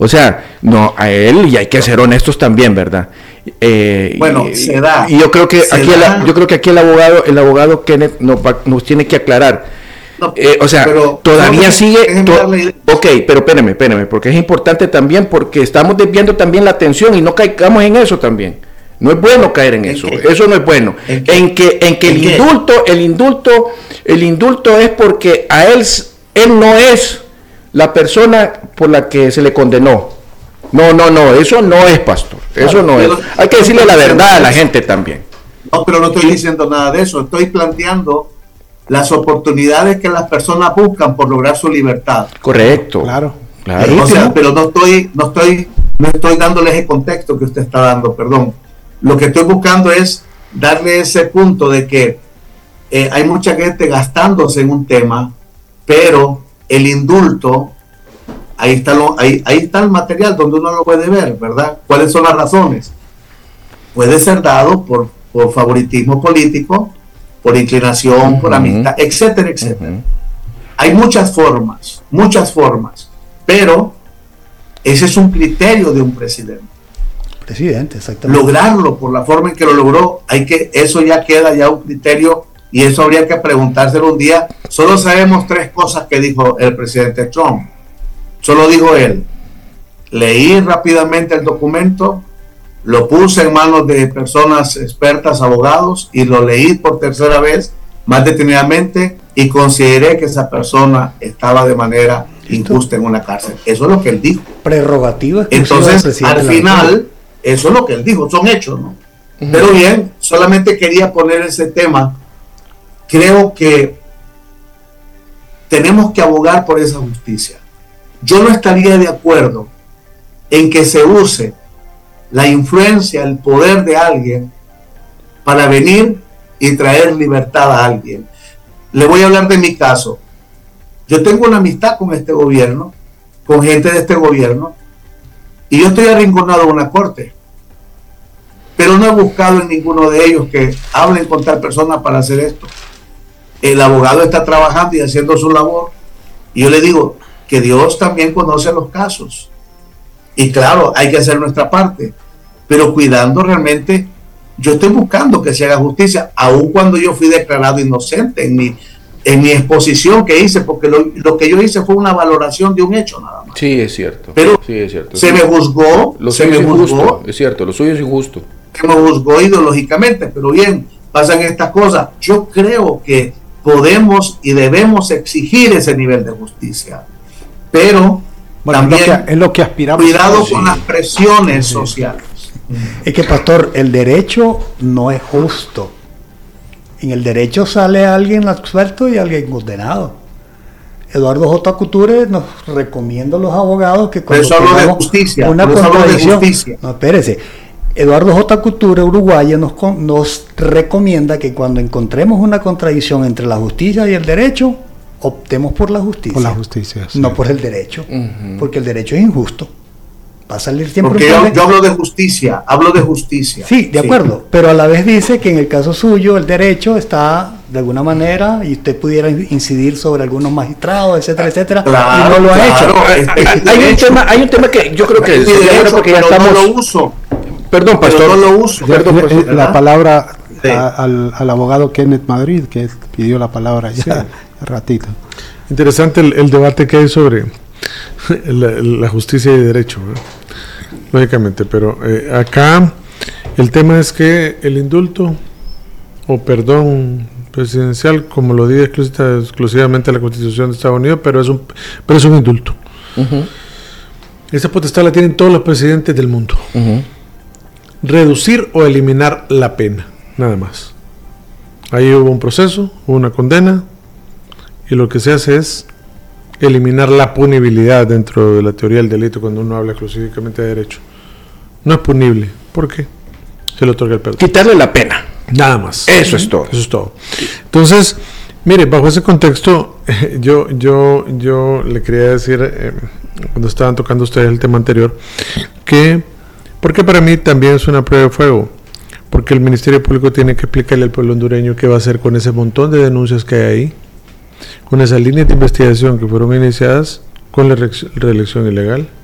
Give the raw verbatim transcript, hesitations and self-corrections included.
O sea, no, a él, y hay que ser honestos también, ¿verdad? Eh, bueno, y, se da. Y yo creo que aquí el, yo creo que aquí el abogado, el abogado Kenneth nos, va, nos tiene que aclarar. No, eh, o sea, todavía sigue. To, ok, pero espérame, espérame, porque es importante también, porque estamos desviando también la atención y no caigamos en eso también. No es bueno caer en, ¿En eso, qué? Eso no es bueno. ¿En, en que, en que ¿En el qué? indulto, el indulto, el indulto es porque a él, él no es la persona por la que se le condenó. No, no, no, eso no es, pastor. Eso no es. Hay que decirle la verdad a la gente también. No, pero no estoy diciendo nada de eso. Estoy planteando las oportunidades que las personas buscan por lograr su libertad. Correcto. Claro. Claro. O sea, pero no estoy, no estoy, no estoy dándoles el contexto que usted está dando, perdón. Lo que estoy buscando es darle ese punto de que eh, hay mucha gente gastándose en un tema, pero el indulto, ahí está, lo, ahí, ahí está el material donde uno lo puede ver, ¿verdad? ¿Cuáles son las razones? Puede ser dado por, por favoritismo político, por inclinación, uh-huh. por amistad, etcétera, etcétera. Uh-huh. Hay muchas formas, muchas formas, pero ese es un criterio de un presidente. Presidente, exactamente. Lograrlo por la forma en que lo logró, hay que, eso ya queda ya un criterio y eso habría que preguntárselo un día. Solo sabemos tres cosas que dijo el presidente Trump. Solo dijo él. Leí rápidamente el documento, lo puse en manos de personas expertas, abogados, y lo leí por tercera vez, más detenidamente, y consideré que esa persona estaba de manera injusta en una cárcel. Eso es lo que él dijo. Prerrogativa. Entonces, al final, eso es lo que él dijo, son hechos, ¿no? Uh-huh. Pero bien, solamente quería poner ese tema. Creo que tenemos que abogar por esa justicia. Yo no estaría de acuerdo en que se use la influencia, el poder de alguien para venir y traer libertad a alguien. Le voy a hablar de mi caso. Yo tengo una amistad con este gobierno, con gente de este gobierno, y yo estoy arrinconado en una corte, pero no he buscado en ninguno de ellos que hablen con tal persona para hacer esto. El abogado está trabajando y haciendo su labor, y yo le digo que Dios también conoce los casos, y claro, hay que hacer nuestra parte, pero cuidando realmente. Yo estoy buscando que se haga justicia, aun cuando yo fui declarado inocente en mi, en mi exposición que hice, porque lo, lo que yo hice fue una valoración de un hecho nada más. Sí, es cierto. Pero sí, es cierto. se sí. me juzgó, lo se me juzgó. Es cierto, lo suyo es injusto. Se me juzgó ideológicamente, pero bien, pasan estas cosas. Yo creo que podemos y debemos exigir ese nivel de justicia, pero bueno, también es lo que, es lo que aspiramos. Cuidado sí. con las presiones sí. sociales. Es que, pastor, el derecho no es justo. En el derecho sale alguien absuelto y alguien condenado. Eduardo J. Couture nos recomienda a los abogados que cuando eso hablo de justicia, una contradicción, de justicia. No, espérese. Eduardo J. Couture, uruguayo, nos, nos recomienda que cuando encontremos una contradicción entre la justicia y el derecho, optemos por la justicia. Por la justicia, sí. No por el derecho, uh-huh. porque el derecho es injusto. Va a salir siempre. Porque yo, yo hablo de justicia, hablo de justicia. Sí, de acuerdo, sí. Pero a la vez dice que en el caso suyo el derecho está de alguna manera y usted pudiera incidir sobre algunos magistrados, etcétera, etcétera, claro, y no lo ha claro, hecho. Este, hay un tema, hay un tema que yo creo que es derecho, porque ya estamos. No lo uso. Perdón, pastor. Pero no lo uso. Perdón, pastor, la palabra sí. a, al, al abogado Kenneth Madrid, que pidió la palabra ya sí. hace ratito. Interesante el, el debate que hay sobre la, la justicia y el derecho, ¿no? Lógicamente, pero eh, acá el tema es que el indulto o perdón presidencial, como lo dice exclusiva, exclusivamente la Constitución de Estados Unidos, pero es un, pero es un indulto. Uh-huh. Esa potestad la tienen todos los presidentes del mundo. Uh-huh. Reducir o eliminar la pena, nada más. Ahí hubo un proceso, hubo una condena, y lo que se hace es eliminar la punibilidad dentro de la teoría del delito cuando uno habla exclusivamente de derecho. No es punible. ¿Por qué? Se le otorga el perdón. Quitarle la pena. Nada más. Eso es todo. Eso es todo. Entonces, mire, bajo ese contexto, eh, yo, yo, yo le quería decir, eh, cuando estaban tocando ustedes el tema anterior, que, porque para mí también es una prueba de fuego, porque el Ministerio Público tiene que explicarle al pueblo hondureño qué va a hacer con ese montón de denuncias que hay ahí, con esas líneas de investigación que fueron iniciadas con la reelección ilegal,